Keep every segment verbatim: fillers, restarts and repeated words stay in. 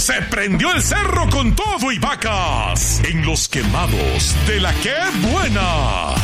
Se prendió el cerro con todo y vacas en Los Quemados de la ¡Qué Buena!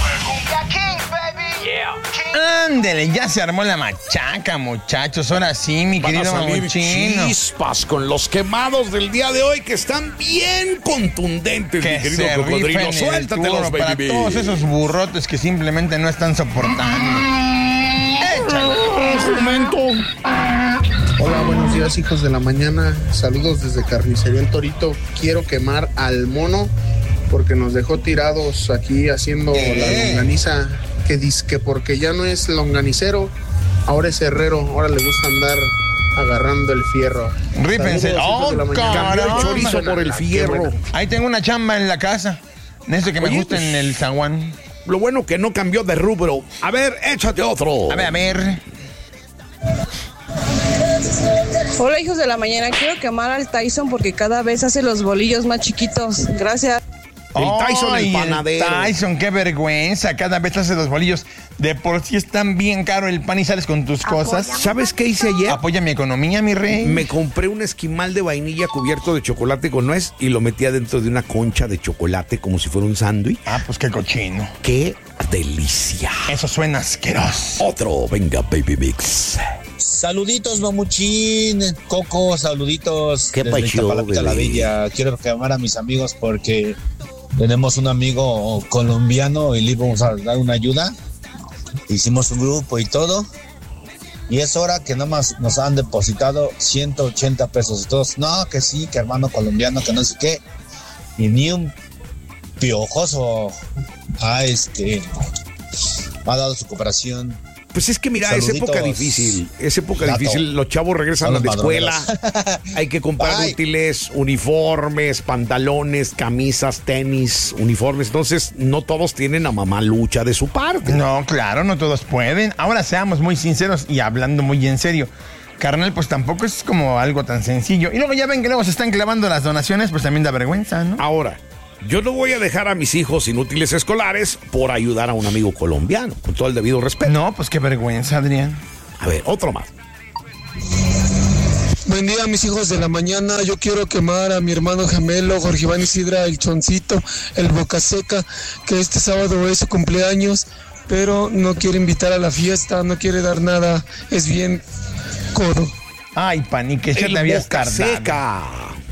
Ándele, ya se armó la machaca, muchachos. Ahora sí, mi Van querido a salir Mamuchino. chispas con Los Quemados del día de hoy que están bien contundentes, Que mi querido se cocodrilo. rifen el Suéltatelo, turno para baby. todos esos burrotes que simplemente no están soportando. ¡Échale! Instrumento. Hola, buenos días, hijos de la mañana. Saludos desde Carnicería El Torito. Quiero quemar al mono porque nos dejó tirados aquí haciendo ¿Qué? la longaniza. Que dice que porque ya no es longanicero, ahora es herrero. Ahora le gusta andar agarrando el fierro. Rípense. Saludos, hijos ¡Oh, de la mañana. Cambió el caramba! chorizo por el fierro. Ahí tengo una chamba en la casa. Necesito que me Oye, gusten pues, el zaguán. Lo bueno que no cambió de rubro. A ver, échate otro. A ver, a ver. Hola, hijos de la mañana. Quiero quemar al Tyson porque cada vez hace los bolillos más chiquitos. Gracias. El Tyson, el Ay, panadero. Tyson, qué vergüenza. Cada vez hace los bolillos. De por sí es tan bien caro el pan y sales con tus cosas. ¿Sabes qué hice ayer? Apoya mi economía, mi rey. Me compré un esquimal de vainilla cubierto de chocolate con nuez y lo metía dentro de una concha de chocolate como si fuera un sándwich. Ah, pues qué cochino. ¡Qué delicia! Eso suena asqueroso. Otro, venga, Baby Mix. Saluditos, Mamuchín, Coco, saluditos. ¿Qué desde pasó, Iztapalapa, la bebé? Bella. Quiero quemar a mis amigos porque tenemos un amigo colombiano y le íbamos a dar una ayuda. Hicimos un grupo y todo. Y es hora que nada más nos han depositado ciento ochenta pesos. Y todos, no, que sí, que hermano colombiano, que no sé qué. Y ni un piojoso a este ha dado su cooperación. Pues es que mira, Saluditos. es época difícil, es época Gato. difícil, los chavos regresan a Son la los escuela, hay que comprar Bye. útiles, uniformes, pantalones, camisas, tenis, uniformes, entonces no todos tienen a mamá Lucha de su parte. No, claro, no todos pueden. Ahora seamos muy sinceros y hablando muy en serio. Carnal, pues tampoco es como algo tan sencillo. Y luego ya ven que luego se están clavando las donaciones, pues también da vergüenza, ¿no? Ahora, yo no voy a dejar a mis hijos sin útiles escolares por ayudar a un amigo colombiano, con todo el debido respeto. No, pues qué vergüenza, Adrián. A ver, otro más. Buen día, mis hijos de la mañana. Yo quiero quemar a mi hermano gemelo, Jorge Iván Isidra, el Choncito, el Boca Seca, que este sábado es su cumpleaños, pero no quiere invitar a la fiesta, no quiere dar nada. Es bien codo. Ay, Panique, ya El te habías Boca tardado. Seca.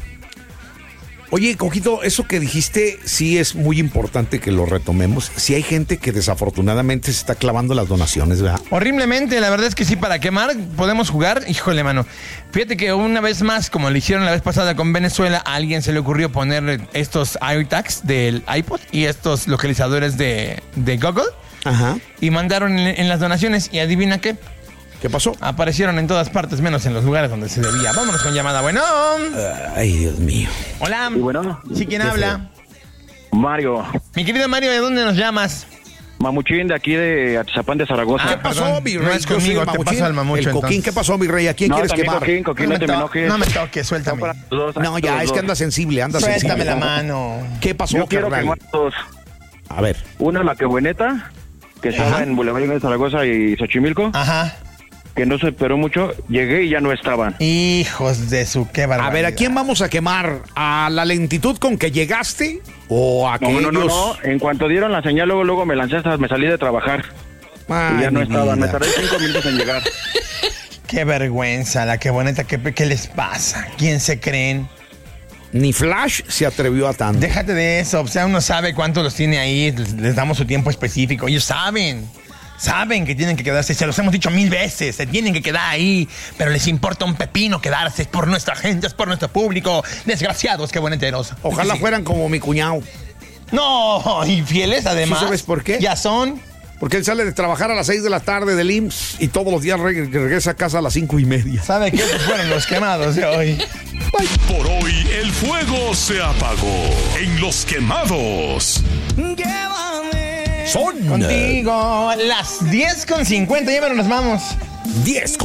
Oye, Coquito, eso que dijiste sí es muy importante que lo retomemos. Sí hay gente que desafortunadamente se está clavando las donaciones, ¿verdad? Horriblemente, la verdad es que sí, para quemar podemos jugar. Híjole, mano. Fíjate que una vez más, como lo hicieron la vez pasada con Venezuela, a alguien se le ocurrió poner estos AirTags del iPod y estos localizadores de, de Google Ajá. y mandaron en, en las donaciones. Y adivina qué, ¿Qué pasó? aparecieron en todas partes, menos en los lugares donde se debía. Vámonos con llamada. Bueno. Ay, Dios mío. Hola. Y bueno, ¿Sí, quién qué habla? Mario, Mi querido Mario, ¿de dónde nos llamas? Mamuchín de aquí de Atizapán de Zaragoza. Ah, ¿Qué pasó, perdón, mi no rey? es Yo soy conmigo, el te Mamuchín. paso al Mamucho, El Coquín, entonces. ¿qué pasó, mi rey? ¿A quién no, quieres también quemar? Coquín, Coquín, no, te me to- enojes. no me toques, suéltame. Son para los dos, No, ya, los es que dos. anda sensible, anda Suéltame sensible. la mano. ¿Qué pasó, Yo quiero carnal? quemar dos. A ver. Una, la quebueneta, que estaba en Boulevard de Zaragoza y Xochimilco, Ajá. que no se esperó mucho. Llegué y ya no estaban. Hijos de su, qué barbaridad. A ver, ¿a quién vamos a quemar? ¿A la lentitud con que llegaste? ¿O a No, aquellos? no, no, no. En cuanto dieron la señal, luego, luego me lancé hasta, me salí de trabajar. Ay, y ya no mi estaban. Me vida. tardé cinco minutos en llegar. Qué vergüenza, la que bonita, ¿qué, qué les pasa? ¿Quién se creen? Ni Flash se atrevió a tanto. Déjate de eso, o sea, uno sabe cuántos los tiene ahí, les, les damos su tiempo específico, ellos saben. Saben que tienen que quedarse, se los hemos dicho mil veces, se tienen que quedar ahí, pero les importa un pepino quedarse, es por nuestra gente, es por nuestro público. Desgraciados, qué bueneteros. Ojalá Sí. fueran como mi cuñado. No, infieles además. ¿Sí sabes por qué? Ya son. Porque él sale de trabajar a las seis de la tarde del I M S S y todos los días reg- regresa a casa a las cinco y media. ¿Sabe qué? Esos fueron los quemados de hoy. Por hoy el fuego se apagó en Los Quemados. Son Contigo, las diez con cincuenta, ya pero nos vamos. diez con